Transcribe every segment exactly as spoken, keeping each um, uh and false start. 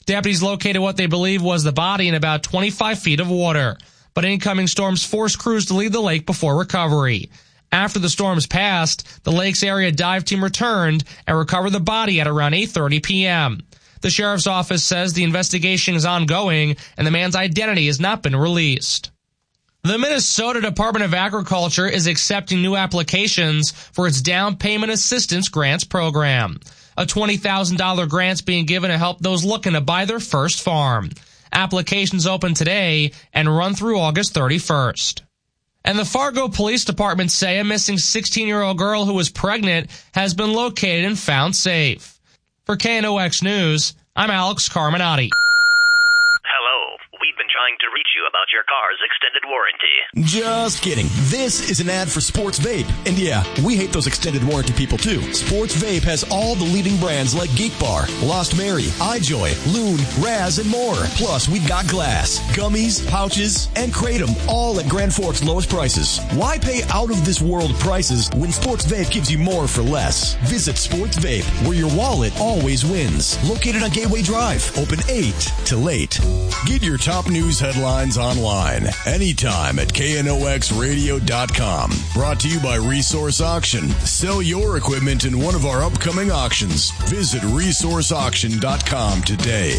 Deputies located what they believe was the body in about twenty-five feet of water, but incoming storms forced crews to leave the lake before recovery. After the storms passed, the lake's area dive team returned and recovered the body at around eight thirty p.m. The sheriff's office says the investigation is ongoing and the man's identity has not been released. The Minnesota Department of Agriculture is accepting new applications for its down payment assistance grants program. A twenty thousand dollars grant's being given to help those looking to buy their first farm. Applications open today and run through August thirty-first. And the Fargo Police Department say a missing sixteen-year-old girl who was pregnant has been located and found safe. For K N O X News, I'm Alex Carminati. Hello. We've been trying to reach you about your car's extended warranty. Just kidding. This is an ad for Sports Vape. And yeah, we hate those extended warranty people too. Sports Vape has all the leading brands like Geek Bar, Lost Mary, iJoy, Loon, Raz, and more. Plus, we've got glass, gummies, pouches, and Kratom, all at Grand Forks' lowest prices. Why pay out-of-this-world prices when Sports Vape gives you more for less? Visit Sports Vape, where your wallet always wins. Located on Gateway Drive, open eight to late. Get your top news headlines online anytime at K N O X radio dot com. Brought to you by Resource Auction. Sell your equipment in one of our upcoming auctions. Visit resource auction dot com today.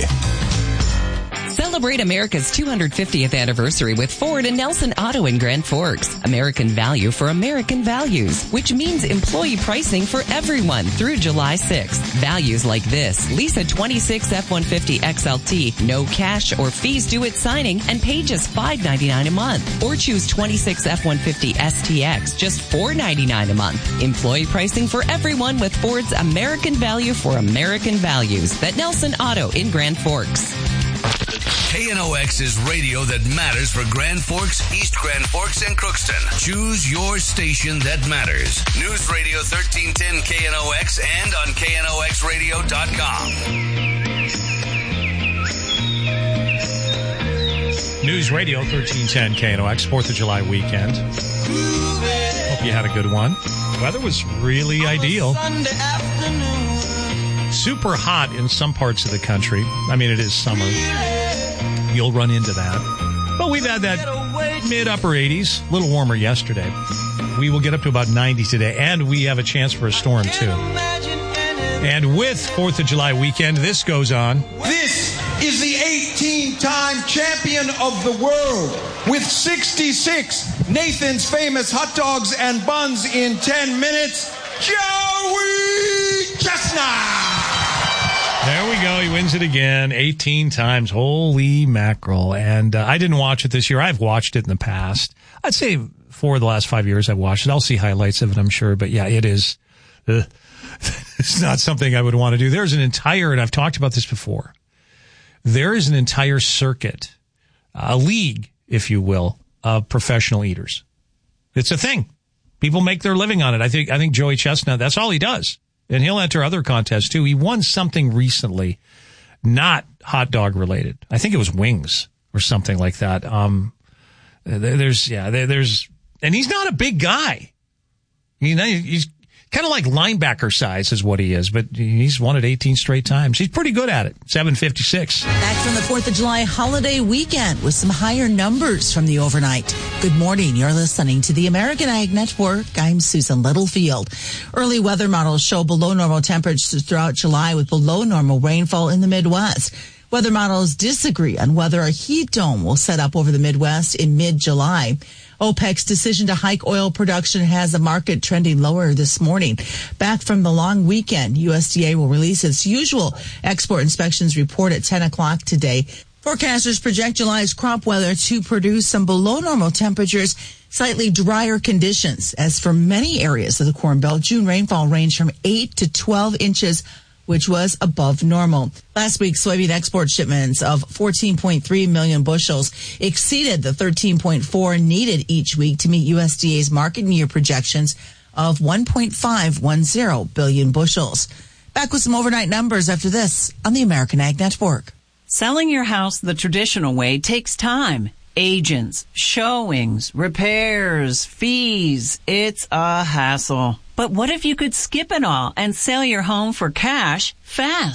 Celebrate America's two hundred fiftieth anniversary with Ford and Nelson Auto in Grand Forks. American value for American values, which means employee pricing for everyone through July sixth. Values like this: lease a twenty-six F one fifty X L T, no cash or fees due at signing, and pay just five ninety-nine a month. Or choose twenty-six F one fifty S T X, just four ninety-nine a month. Employee pricing for everyone with Ford's American value for American values. At Nelson Auto in Grand Forks. K N O X is radio that matters for Grand Forks, East Grand Forks, and Crookston. Choose your station that matters. News Radio thirteen ten K N O X and on K N O X radio dot com. News Radio thirteen ten K N O X, fourth of July weekend. Hope you had a good one. Weather was really ideal. Super hot in some parts of the country. I mean, it is summer. You'll run into that. But we've had that mid-upper eighties, a little warmer yesterday. We will get up to about ninety today, and we have a chance for a storm, too. And with fourth of July weekend, this goes on. This is the eighteen-time champion of the world with sixty-six Nathan's Famous Hot Dogs and Buns in ten minutes, Joey Chestnut! There we go. He wins it again, eighteen times. Holy mackerel. And uh, I didn't watch it this year. I've watched it in the past. I'd say four of the last five years I've watched it. I'll see highlights of it, I'm sure. But yeah, it is. Uh, it's not something I would want to do. There's an entire, and I've talked about this before, there is an entire circuit, a league, if you will, of professional eaters. It's a thing. People make their living on it. I think, I think Joey Chestnut, that's all he does. And he'll enter other contests, too. He won something recently, not hot dog related. I think it was wings or something like that. Um, there's, yeah, there's, and he's not a big guy. You know, he's kind of like linebacker size is what he is, but he's won it eighteen straight times. He's pretty good at it. seven fifty-six. Back from the fourth of July holiday weekend with some higher numbers from the overnight. Good morning. You're listening to the American Ag Network. I'm Susan Littlefield. Early weather models show below normal temperatures throughout July with below normal rainfall in the Midwest. Weather models disagree on whether a heat dome will set up over the Midwest in mid-July. OPEC's decision to hike oil production has the market trending lower this morning. Back from the long weekend, U S D A will release its usual export inspections report at ten o'clock today. Forecasters project July's crop weather to produce some below normal temperatures, slightly drier conditions. As for many areas of the Corn Belt, June rainfall ranged from eight to twelve inches, which was above normal. Last week, soybean export shipments of fourteen point three million bushels exceeded the thirteen point four needed each week to meet U S D A's market year projections of one point five one zero billion bushels. Back with some overnight numbers after this on the American Ag Network. Selling your house the traditional way takes time. Agents, showings, repairs, fees. It's a hassle. But what if you could skip it all and sell your home for cash fast?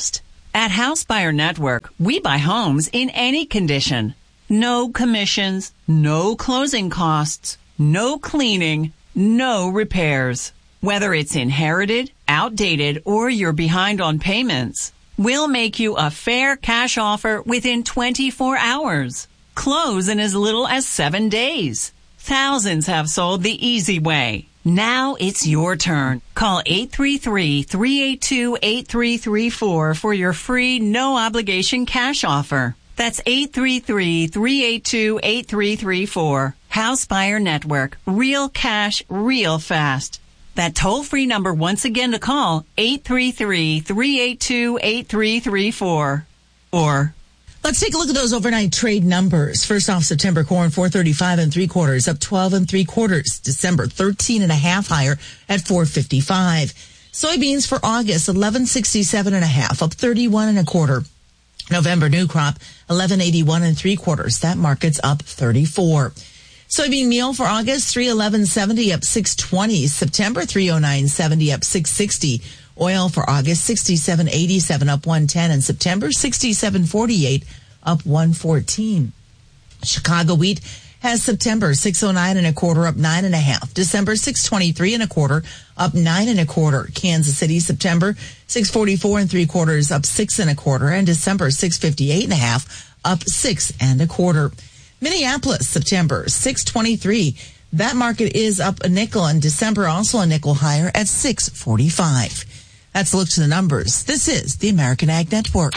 At House Buyer Network, we buy homes in any condition. No commissions, no closing costs, no cleaning, no repairs. Whether it's inherited, outdated, or you're behind on payments, we'll make you a fair cash offer within twenty-four hours. Close in as little as seven days. Thousands have sold the easy way. Now it's your turn. Call eight three three, three eight two, eight three three four for your free, no-obligation cash offer. That's eight three three, three eight two, eight three three four. House Buyer Network. Real cash, real fast. That toll-free number once again to call, eight three three, three eight two, eight three three four. Or... Let's take a look at those overnight trade numbers. First off, September corn, four thirty-five and three quarters, up twelve and three quarters. December, thirteen and a half higher at four fifty-five. Soybeans for August, eleven sixty-seven and a half, up thirty-one and a quarter. November new crop, eleven eighty-one and three quarters. That market's up thirty-four. Soybean meal for August, three eleven seventy, up six twenty. September, three oh nine seventy, up six sixty. Oil for August, sixty-seven eighty-seven, up one ten, and September, sixty-seven forty-eight, up one fourteen. Chicago wheat has September, six oh nine and a quarter, up nine and a half. December, six twenty-three and a quarter, up nine and a quarter. Kansas City, September, six forty-four and three quarters, up six and a quarter, and December, six fifty-eight and a half, up six and a quarter. Minneapolis, September, six twenty-three. That market is up a nickel, and December also a nickel higher at six forty-five. That's a look to the numbers. This is the American Ag Network.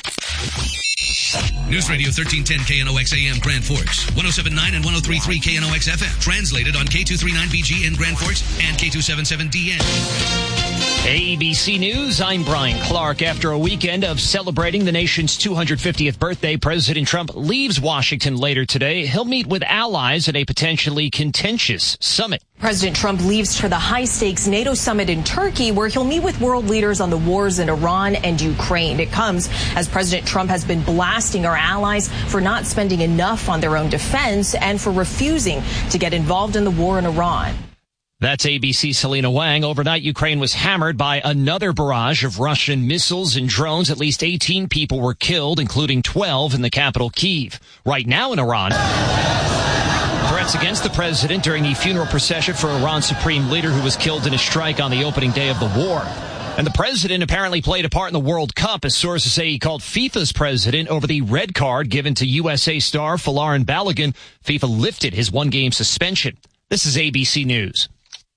News Radio thirteen ten K N O X A M Grand Forks, one oh seven point nine and one oh three point three K N O X F M. Translated on K two thirty-nine B G in Grand Forks and K two seventy-seven D N. A B C News, I'm Brian Clark. After a weekend of celebrating the nation's two hundred fiftieth birthday, President Trump leaves Washington later today. He'll meet with allies at a potentially contentious summit. President Trump leaves for the high-stakes NATO summit in Turkey, where he'll meet with world leaders on the wars in Iran and Ukraine. It comes as President Trump has been blasting our allies for not spending enough on their own defense and for refusing to get involved in the war in Iran. That's A B C's Selena Wang. Overnight, Ukraine was hammered by another barrage of Russian missiles and drones. At least eighteen people were killed, including twelve in the capital, Kyiv. Right now in Iran, threats against the president during the funeral procession for Iran's supreme leader who was killed in a strike on the opening day of the war. And the president apparently played a part in the World Cup, as sources say he called FIFA's president over the red card given to U S A star Folarin Balogun. FIFA lifted his one-game suspension. This is A B C News.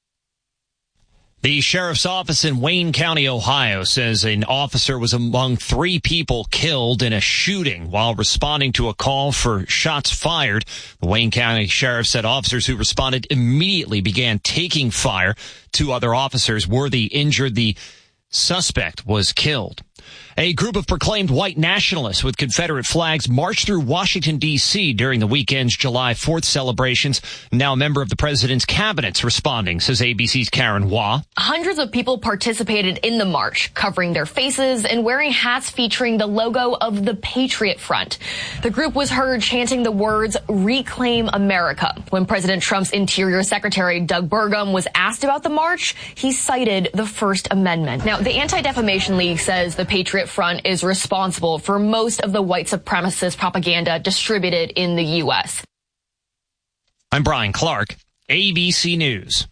The sheriff's office in Wayne County, Ohio, says an officer was among three people killed in a shooting while responding to a call for shots fired. The Wayne County sheriff said officers who responded immediately began taking fire. Two other officers were the injured. The suspect was killed. A group of proclaimed white nationalists with Confederate flags marched through Washington, D C during the weekend's July fourth celebrations. Now a member of the president's cabinet's responding, says A B C's Karen Waugh. Hundreds of people participated in the march, covering their faces and wearing hats featuring the logo of the Patriot Front. The group was heard chanting the words, "Reclaim America." When President Trump's Interior Secretary Doug Burgum was asked about the march, he cited the First Amendment. Now, the Anti-Defamation League says the Patriot Front is responsible for most of the white supremacist propaganda distributed in the U S. I'm Brian Clark, A B C News.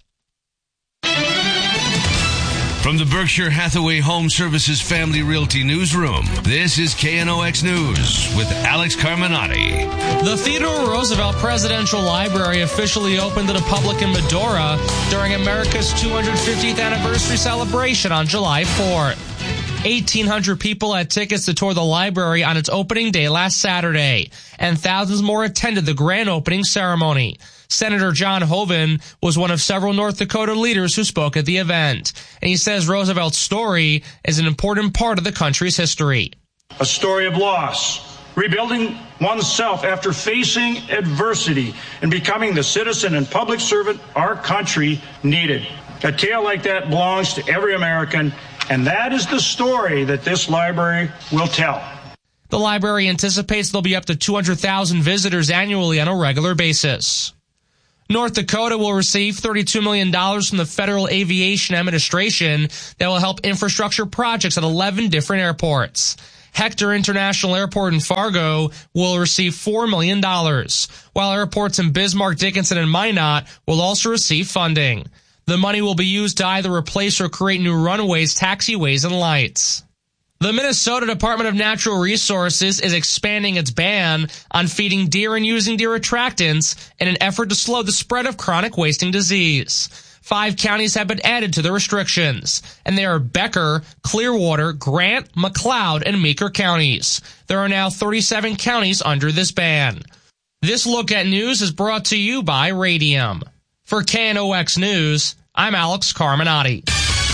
From the Berkshire Hathaway Home Services Family Realty Newsroom, this is K N O X News with Alex Carminati. The Theodore Roosevelt Presidential Library officially opened to the public in Medora during America's two hundred fiftieth anniversary celebration on July fourth. eighteen hundred people had tickets to tour the library on its opening day last Saturday, and thousands more attended the grand opening ceremony. Senator John Hoeven was one of several North Dakota leaders who spoke at the event, and he says Roosevelt's story is an important part of the country's history. A story of loss, rebuilding oneself after facing adversity and becoming the citizen and public servant our country needed. A tale like that belongs to every American, and that is the story that this library will tell. The library anticipates there'll be up to two hundred thousand visitors annually on a regular basis. North Dakota will receive thirty-two million dollars from the Federal Aviation Administration that will help infrastructure projects at eleven different airports. Hector International Airport in Fargo will receive four million dollars, while airports in Bismarck, Dickinson, and Minot will also receive funding. The money will be used to either replace or create new runways, taxiways, and lights. The Minnesota Department of Natural Resources is expanding its ban on feeding deer and using deer attractants in an effort to slow the spread of chronic wasting disease. Five counties have been added to the restrictions, and they are Becker, Clearwater, Grant, McLeod, and Meeker counties. There are now thirty-seven counties under this ban. This Look at News is brought to you by Radium. For K N O X News, I'm Alex Carminati.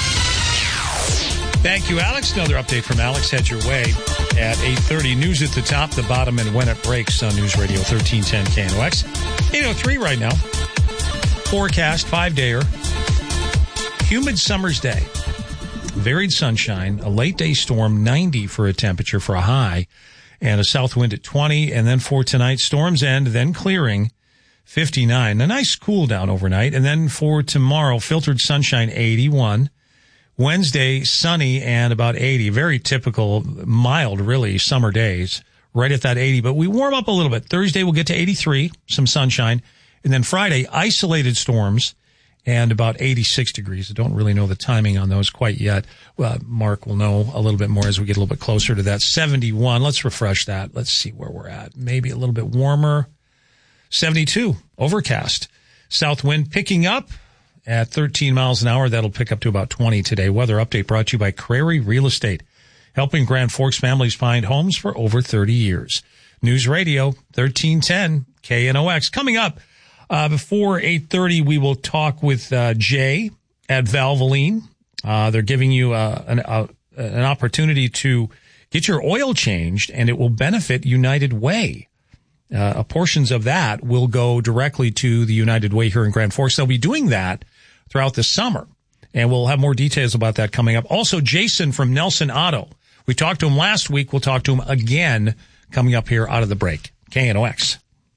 Thank you, Alex. Another update from Alex heads your way at eight thirty. News at the top, the bottom, and when it breaks on News Radio thirteen ten K N O X. eight oh three right now. Forecast, five-dayer. Humid summer's day. Varied sunshine, a late-day storm, ninety for a temperature for a high, and a south wind at twenty. And then for tonight, storms end, then clearing, fifty-nine. A nice cool down overnight. And then for tomorrow, filtered sunshine, eighty-one. Wednesday, sunny and about eighty. Very typical, mild, really, summer days, right at that eighty. But we warm up a little bit. Thursday, we'll get to eighty-three, some sunshine. And then Friday, isolated storms and about eighty-six degrees. I don't really know the timing on those quite yet. Well, Mark will know a little bit more as we get a little bit closer to that. seventy-one. Let's refresh that. Let's see where we're at. Maybe a little bit warmer. seventy-two. Overcast. South wind picking up at thirteen miles an hour. That'll pick up to about twenty today. Weather update brought to you by Crary Real Estate, helping Grand Forks families find homes for over thirty years. News Radio thirteen ten K N O X. Coming up uh, before eight thirty, we will talk with uh, Jay at Valvoline. Uh, they're giving you uh, an, uh, an opportunity to get your oil changed, and it will benefit United Way. Uh, portions of that will go directly to the United Way here in Grand Forks. They'll be doing that throughout the summer, and we'll have more details about that coming up. Also, Jason from Nelson Auto. We talked to him last week. We'll talk to him again coming up here out of the break. K N O X.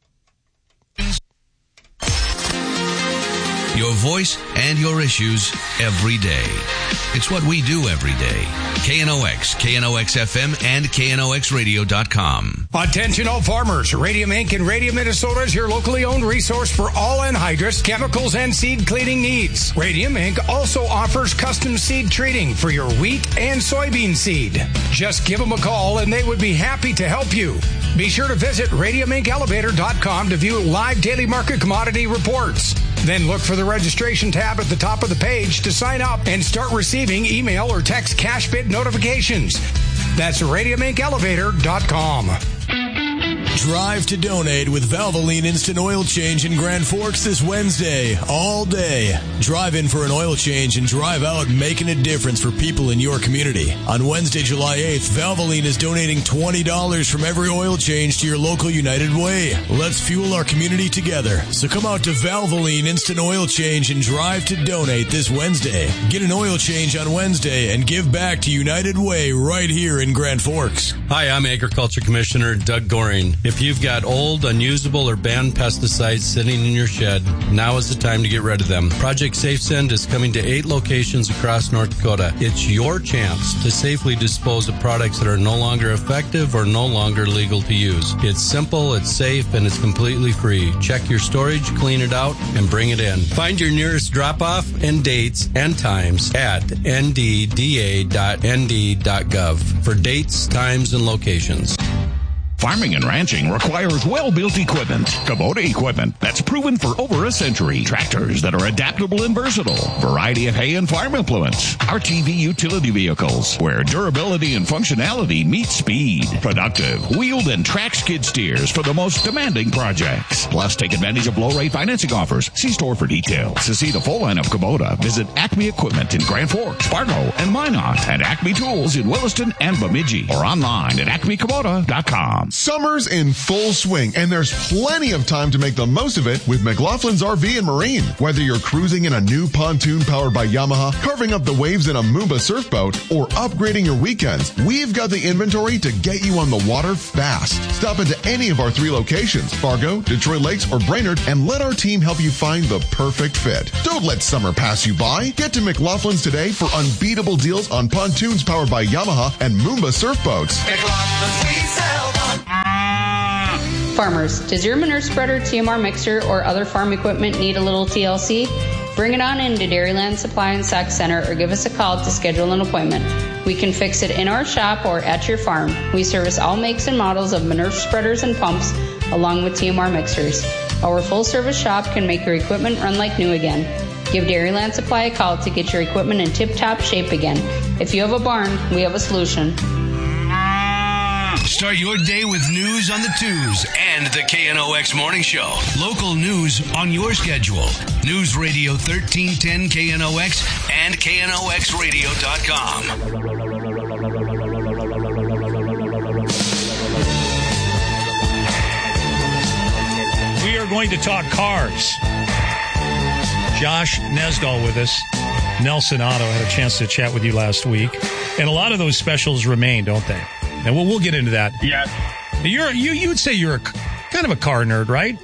Your voice and your issues every day. It's what we do every day. K N O X, K N O X F M, and K N O X radio dot com. Attention all farmers. Radium Incorporated and Radium Minnesota is your locally owned resource for all anhydrous, chemicals, and seed cleaning needs. Radium Incorporated also offers custom seed treating for your wheat and soybean seed. Just give them a call and they would be happy to help you. Be sure to visit radium inc elevator dot com to view live daily market commodity reports. Then look for the registration tab at the top of the page to sign up and start receiving email or text cash bid notifications. That's radium inc elevator dot com. Drive to donate with Valvoline Instant Oil Change in Grand Forks this Wednesday, all day. Drive in for an oil change and drive out making a difference for people in your community. On Wednesday, July eighth, Valvoline is donating twenty dollars from every oil change to your local United Way. Let's fuel our community together. So come out to Valvoline Instant Oil Change and drive to donate this Wednesday. Get an oil change on Wednesday and give back to United Way right here in Grand Forks. Hi, I'm Agriculture Commissioner Doug Goring. If you've got old, unusable, or banned pesticides sitting in your shed, now is the time to get rid of them. Project SafeSend is coming to eight locations across North Dakota. It's your chance to safely dispose of products that are no longer effective or no longer legal to use. It's simple, it's safe, and it's completely free. Check your storage, clean it out, and bring it in. Find your nearest drop-off and dates and times at n d d a dot n d dot gov for dates, times, and locations. Farming and ranching requires well-built equipment. Kubota equipment that's proven for over a century. Tractors that are adaptable and versatile. Variety of hay and farm implements. R T V utility vehicles where durability and functionality meet speed. Productive, wheeled and track skid steers for the most demanding projects. Plus, take advantage of low-rate financing offers. See store for details. To see the full line of Kubota, visit Acme Equipment in Grand Forks, Fargo, and Minot, and Acme Tools in Williston and Bemidji, or online at acme kubota dot com. Summer's in full swing, and there's plenty of time to make the most of it with McLaughlin's R V and Marine. Whether you're cruising in a new pontoon powered by Yamaha, carving up the waves in a Moomba surfboat, or upgrading your weekends, we've got the inventory to get you on the water fast. Stop into any of our three locations, Fargo, Detroit Lakes, or Brainerd, and let our team help you find the perfect fit. Don't let summer pass you by. Get to McLaughlin's today for unbeatable deals on pontoons powered by Yamaha and Moomba surfboats. McLaughlin's, we sell one. Farmers, does your manure spreader, T M R mixer, or other farm equipment need a little T L C? Bring it on into Dairyland Supply and Sack Center or give us a call to schedule an appointment. We can fix it in our shop or at your farm. We service all makes and models of manure spreaders and pumps along with T M R mixers. Our full-service shop can make your equipment run like new again. Give Dairyland Supply a call to get your equipment in tip-top shape again. If you have a barn, we have a solution. Start your day with news on the twos and the K N O X Morning Show. Local news on your schedule. News Radio thirteen ten K N O X and K N O X radio dot com. We are going to talk cars. Josh Nesdahl with us. Nelson Otto had a chance to chat with you last week. And a lot of those specials remain, don't they? And we'll, we'll get into that. Yes. You're, you you would say you're a, kind of a car nerd, right?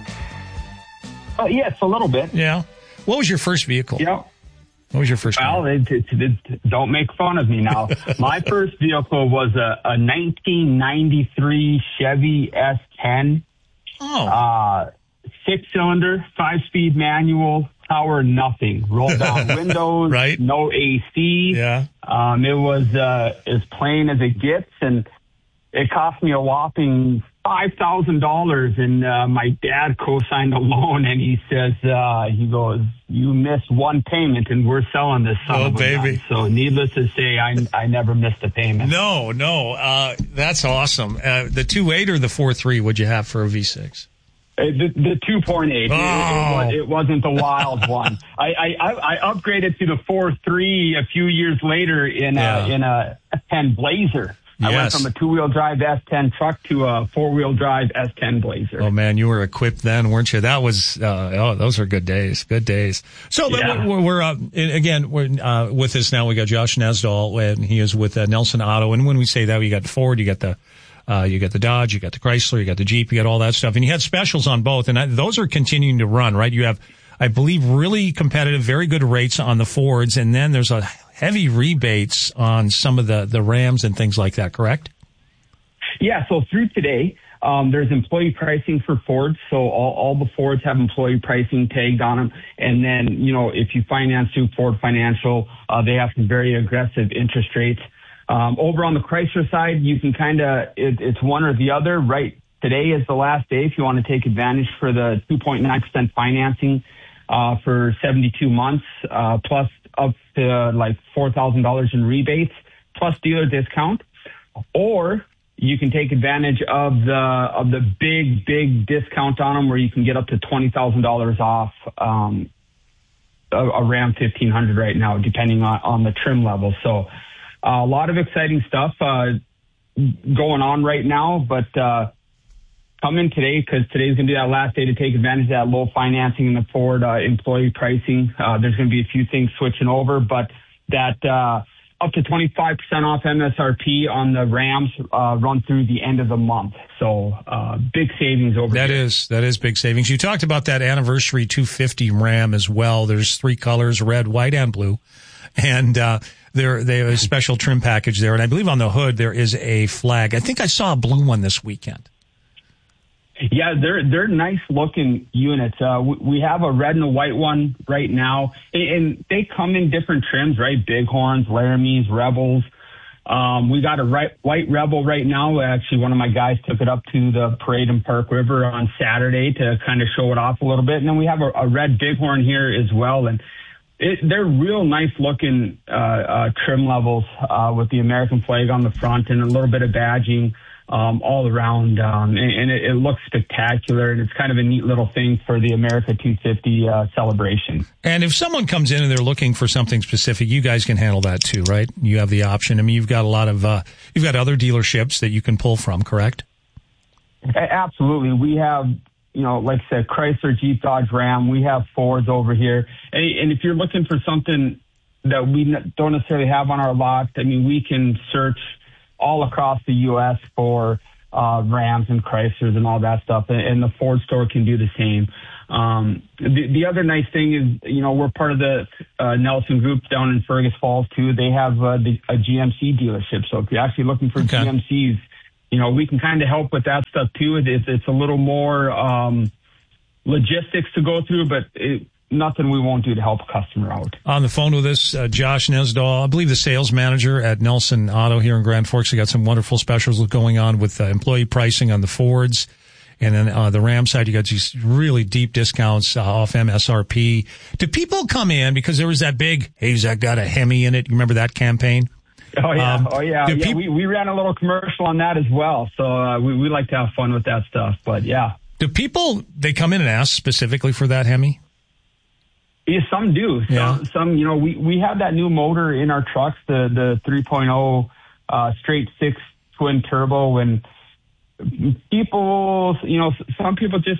Uh, yes, a little bit. Yeah. What was your first vehicle? Yeah. What was your first Well, it, it, it, don't make fun of me now. My first vehicle was a, a nineteen ninety-three Chevy S ten. Oh. Uh, six-cylinder, five-speed manual, power nothing. Roll down windows, right? No A C. Yeah. Um, it was uh, as plain as it gets, and it cost me a whopping five thousand dollars, and uh, my dad co-signed a loan, and he says, uh, he goes, you missed one payment, and we're selling this son Oh, of a baby. gun. So needless to say, I, I never missed a payment. No, no. Uh, that's awesome. Uh, the two point eight or the four point three would you have for a V six? Uh, The, the two point eight. Oh. It, it, was, it wasn't the wild one. I, I, I upgraded to the four point three a few years later in Yeah. a, in a S ten Blazer. I went Yes. from a two-wheel drive S ten truck to a four-wheel drive S ten Blazer. Oh man, you were equipped then, weren't you? That was uh, oh, those are good days, good days. So Yeah. we're, we're uh, again we're uh, with us now. We got Josh Nesdahl, and he is with uh, Nelson Otto. And when we say that, you got the Ford, you got the uh, you got the Dodge, you got the Chrysler, you got the Jeep, you got all that stuff, and you had specials on both, and I, those are continuing to run, right? You have, I believe, really competitive, very good rates on the Fords, and then there's a heavy rebates on some of the the Rams and things like that. Correct? Yeah, so through today, um, there's employee pricing for Fords. So all, all the Fords have employee pricing tagged on them. And then, you know, if you finance through Ford Financial, uh, they have some very aggressive interest rates. Um, over on the Chrysler side, you can kind of, it, it's one or the other. Right today is the last day if you want to take advantage for the two point nine percent financing uh, for seventy-two months, uh, plus up to like four thousand dollars in rebates, plus dealer discount. Or you can take advantage of the of the big, big discount on them where you can get up to twenty thousand dollars off um, a, a Ram fifteen hundred right now, depending on, on the trim level. So uh, a lot of exciting stuff uh, going on right now, but uh, come in today because today's going to be that last day to take advantage of that low financing and the Ford uh, employee pricing. Uh, there's going to be a few things switching over, but that uh, up to twenty-five percent off M S R P on the Rams uh, run through the end of the month. So uh, big savings over That here. is that is big savings. You talked about that anniversary two fifty Ram as well. There's three colors: red, white, and blue, and uh, there they have a special trim package there. And I believe on the hood there is a flag. I think I saw a blue one this weekend. Yeah, they're they're nice looking units. Uh, we, we have a red and a white one right now, and, and they come in different trims, right? Bighorns, Laramies, Rebels. Um, we got a right, white Rebel right now. Actually, one of my guys took it up to the parade in Park River on Saturday to kind of show it off a little bit. And then we have a, a red Bighorn here as well, and it, they're real nice looking uh, uh, trim levels uh, with the American flag on the front and a little bit of badging. Um, all around, um, and, and it, it looks spectacular, and it's kind of a neat little thing for the America two fifty uh, celebration. And if someone comes in and they're looking for something specific, you guys can handle that too, right? You have the option. I mean, you've got a lot of, uh, you've got other dealerships that you can pull from, correct? Absolutely. We have, you know, like I said, Chrysler, Jeep, Dodge, Ram. We have Fords over here. And, and if you're looking for something that we don't necessarily have on our lot, I mean, we can search all across the U S for uh, Rams and Chryslers and all that stuff. And, and the Ford store can do the same. Um, the, the other nice thing is, you know, we're part of the uh, Nelson Group down in Fergus Falls, too. They have uh, the, a G M C dealership. So if you're actually looking for okay. G M Cs, you know, we can kind of help with that stuff, too. It, it's a little more um, logistics to go through, but it, nothing we won't do to help a customer out. On the phone with us, uh, Josh Nesdahl, I believe the sales manager at Nelson Auto here in Grand Forks. They got some wonderful specials going on with uh, employee pricing on the Fords. And then uh, the Ram side, you got these really deep discounts uh, off M S R P. Do people come in because there was that big, hey, has that got a Hemi in it? You remember that campaign? Oh, yeah. Um, oh, yeah. yeah peop- we, we ran a little commercial on that as well. So uh, we, we like to have fun with that stuff. But, yeah. Do people, they come in and ask specifically for that Hemi? Yeah, some do. Yeah. Some, some, you know, we, we have that new motor in our trucks, the, the three point oh uh, straight six twin turbo, and people, you know, some people just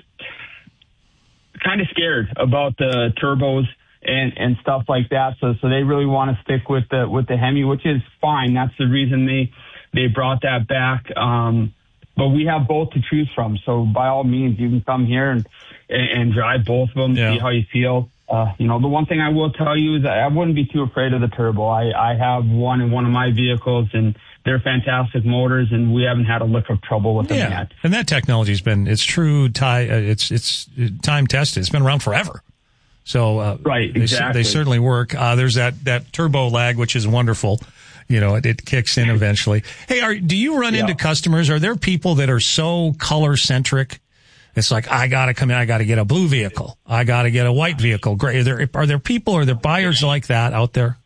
kind of scared about the turbos and, and stuff like that. So, so they really want to stick with the, with the Hemi, which is fine. That's the reason they, they brought that back. Um, but we have both to choose from. So by all means, you can come here and, and, and drive both of them, yeah. see how you feel. Uh, you know, the one thing I will tell you is that I wouldn't be too afraid of the turbo. I, I have one in one of my vehicles, and they're fantastic motors, and we haven't had a lick of trouble with them yeah. yet. And that technology's been, it's true, tie, uh, it's it's time tested. It's been around forever. So uh, right, exactly. they, they certainly work. Uh, there's that, that turbo lag, which is wonderful. You know, it, it kicks in eventually. Hey, are, do you run yeah. into customers? Are there people that are so color-centric? It's like, I got to come in, I got to get a blue vehicle. I got to get a white vehicle. Great. Are there, are there people, are there buyers like that out there?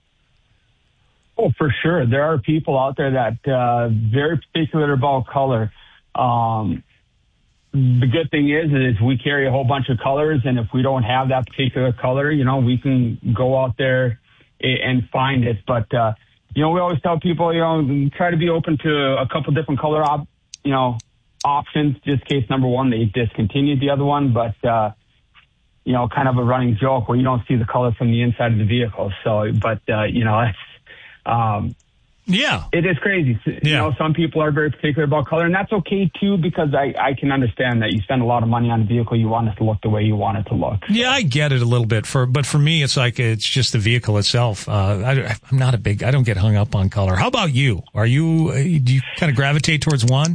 Oh, for sure. There are people out there that uh very particular about color. Um, the good thing is, is we carry a whole bunch of colors, and if we don't have that particular color, you know, we can go out there and find it. But, uh, you know, we always tell people, you know, try to be open to a couple different color, op- you know, options, just case number one, they discontinued the other one, but, uh, you know, kind of a running joke where you don't see the color from the inside of the vehicle. So, but, uh, you know, it's, um, yeah, it is crazy. You yeah. know, some people are very particular about color, and that's okay too, because I, I can understand that you spend a lot of money on a vehicle. You want it to look the way you want it to look. Yeah, I get it a little bit for, but for me, it's like, it's just the vehicle itself. Uh, I, I'm not a big, I don't get hung up on color. How about you? Are you, do you kind of gravitate towards one?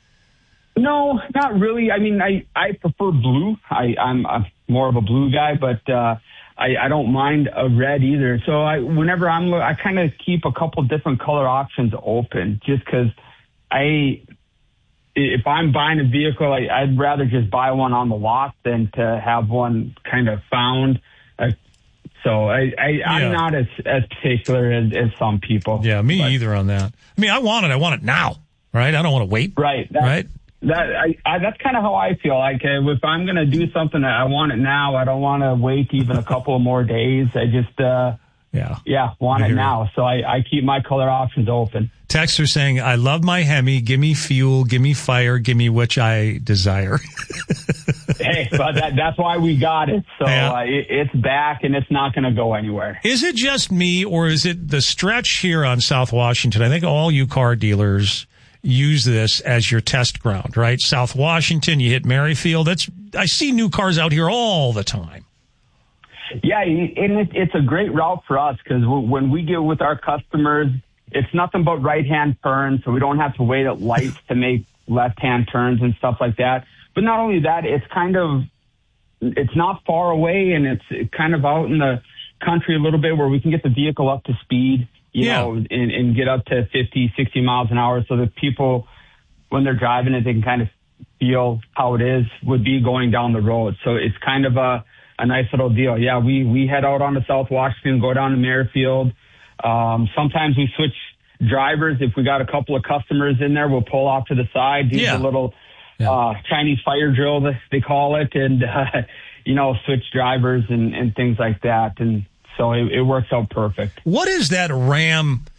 No, not really. I mean, I, I prefer blue. I, I'm, I'm more of a blue guy, but uh, I, I don't mind a red either. So I, whenever I'm, I kind of keep a couple different color options open, just because I, if I'm buying a vehicle, I, I'd rather just buy one on the lot than to have one kind of found. Uh, so I, I, yeah. I'm not as, as particular as, as some people. Yeah, me but, either on that. I mean, I want it. I want it now, right? I don't want to wait. Right. That, right. That I, I, that's kind of how I feel. Like uh, if I'm going to do something, I want it now. I don't want to wait even a couple of more days. I just, uh, yeah, yeah, want it now. So I, I keep my color options open. Texter saying, "I love my Hemi. Give me fuel. Give me fire. Give me which I desire." Hey, but that, that's why we got it. So yeah. uh, it, it's back, and it's not going to go anywhere. Is it just me, or is it the stretch here on South Washington? I think all you car dealers use this as your test ground, right? South Washington, you hit Merrifield. That's, I see new cars out here all the time. Yeah, and it, it's a great route for us because when we get with our customers, it's nothing but right-hand turns, so we don't have to wait at lights to make left-hand turns and stuff like that. But not only that, it's kind of, it's not far away, and it's kind of out in the country a little bit where we can get the vehicle up to speed. You yeah. know, and, and get up to fifty, sixty miles an hour so that people, when they're driving it, they can kind of feel how it is, would be going down the road. So it's kind of a, a nice little deal. Yeah, we, we head out onto South Washington, go down to Merrifield. Um, sometimes we switch drivers. If we got a couple of customers in there, we'll pull off to the side, do yeah. a little yeah. uh, Chinese fire drill, they call it, and, uh, you know, switch drivers and, and things like that. And so it, it works out perfect. What is that Ram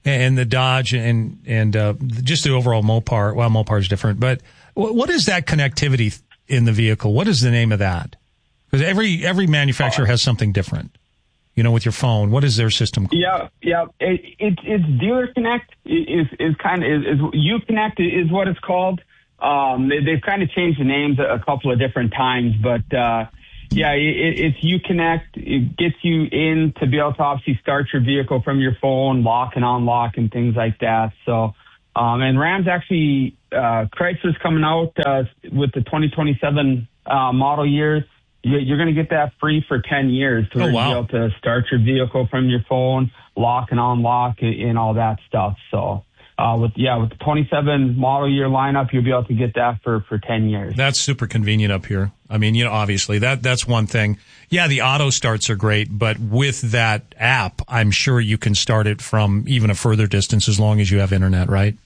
and the Dodge and and uh, just the overall Mopar. Well, Mopar is different, but what is that connectivity in the vehicle? What is the name of that? Because every every manufacturer has something different. You know, with your phone, what is their system called? Yeah, yeah. It, it, it's Dealer Connect is is kind of is, is Uconnect is what it's called. Um, they, they've kind of changed the names a, a couple of different times, but uh, yeah, it, it's Uconnect. It gets you in to be able to obviously start your vehicle from your phone, lock and unlock, and things like that. So, um, and Ram's actually uh, Chrysler's coming out uh, with the twenty twenty-seven uh, model years. You're going to get that free for ten years to oh, wow. be able to start your vehicle from your phone, lock and unlock, and all that stuff. So, uh, with yeah, with the twenty-seven model year lineup, you'll be able to get that for, for ten years. That's super convenient up here. I mean, you know, obviously that that's one thing. Yeah, the auto starts are great, but with that app, I'm sure you can start it from even a further distance as long as you have internet, right?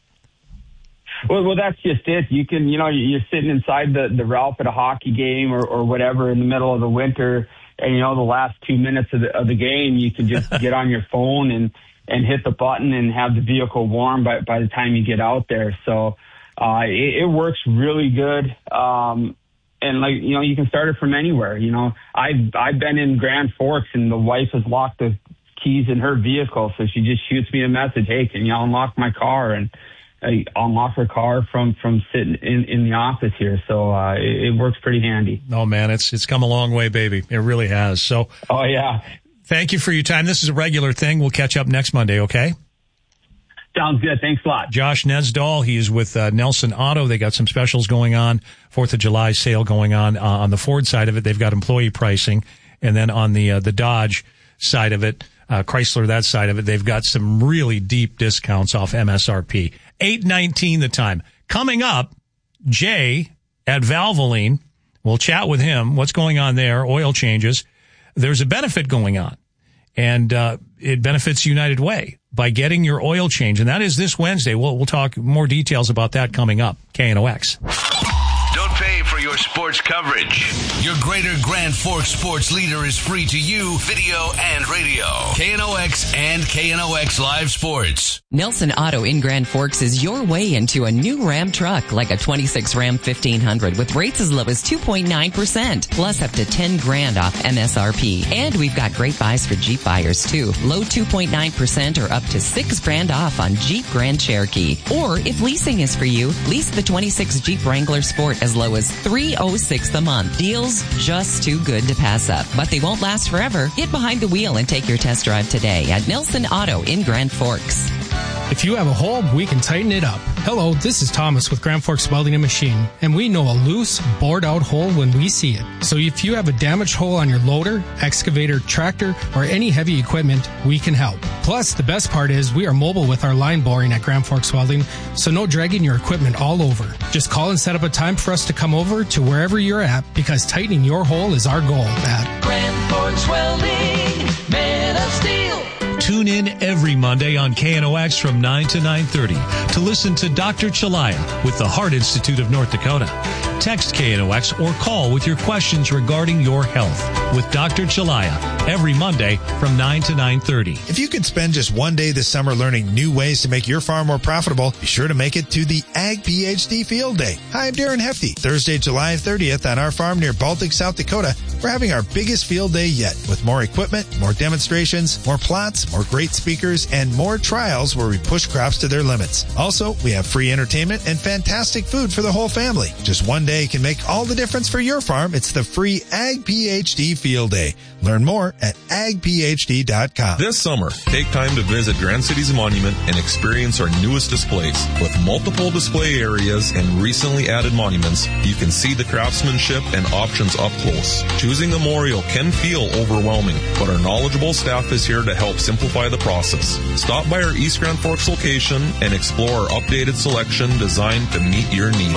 Well, well, that's just it. You can, you know, you're sitting inside the, the Ralph at a hockey game or, or whatever in the middle of the winter, and, you know, the last two minutes of the, of the game, you can just get on your phone and, and hit the button and have the vehicle warm by, by the time you get out there. So uh, it, it works really good. Um, and, like, you know, you can start it from anywhere. You know, I've, I've been in Grand Forks, and the wife has locked the keys in her vehicle, so she just shoots me a message, hey, can you unlock my car? And I unlock her car from, from sitting in, in the office here. So, uh, it, it works pretty handy. Oh man, it's, it's come a long way, baby. It really has. So. Oh yeah. Thank you for your time. This is a regular thing. We'll catch up next Monday. Okay. Sounds good. Thanks a lot. Josh Nesdahl. He is with uh, Nelson Auto. They got some specials going on. Fourth of July sale going on, uh, on the Ford side of it. They've got employee pricing. And then on the, uh, the Dodge side of it, uh, Chrysler, that side of it, they've got some really deep discounts off M S R P. eight nineteen the time. Coming up, Jay at Valvoline. We'll chat with him. What's going on there? Oil changes. There's a benefit going on, and uh, it benefits United Way by getting your oil change, and that is this Wednesday. We'll, we'll talk more details about that coming up. K N O X. Don't pay for your sports coverage. Your Greater Grand Forks sports leader is free to you, video and radio. K N O X and K N O X Live Sports. Nelson Auto in Grand Forks is your way into a new Ram truck, like a twenty-six Ram fifteen hundred with rates as low as two point nine percent, plus up to ten grand off M S R P. And we've got great buys for Jeep buyers too. Low two point nine percent or up to six grand off on Jeep Grand Cherokee. Or if leasing is for you, lease the twenty-six Jeep Wrangler Sport as low as three oh six a month. Deals just too good to pass up, but they won't last forever. Get behind the wheel and take your test drive today at Nelson Auto in Grand Forks. If you have a hole, we can tighten it up. Hello, this is Thomas with Grand Forks Welding and Machine, and we know a loose, bored-out hole when we see it. So if you have a damaged hole on your loader, excavator, tractor, or any heavy equipment, we can help. Plus, the best part is we are mobile with our line boring at Grand Forks Welding, so no dragging your equipment all over. Just call and set up a time for us to come over to wherever you're at, because tightening your hole is our goal at Grand Forks Welding, men of steel. Tune in every Monday on K N O X from nine to nine thirty to listen to Doctor Chalaya with the Heart Institute of North Dakota. Text K N O X or call with your questions regarding your health with Doctor Chalaya every Monday from nine to nine thirty. If you could spend just one day this summer learning new ways to make your farm more profitable, be sure to make it to the Ag PhD Field Day. Hi, I'm Darren Hefty. Thursday, July thirtieth on our farm near Baltic, South Dakota, we're having our biggest field day yet with more equipment, more demonstrations, more plots, more great speakers, and more trials where we push crops to their limits. Also, we have free entertainment and fantastic food for the whole family. Just one day can make all the difference for your farm. It's the free Ag PhD Field Day. Learn more at ag p h d dot com. This summer, take time to visit Grand Cities Monument and experience our newest displays. With multiple display areas and recently added monuments, you can see the craftsmanship and options up close. Choosing a memorial can feel overwhelming, but our knowledgeable staff is here to help simplify the process. Stop by our East Grand Forks location and explore our updated selection designed to meet your needs.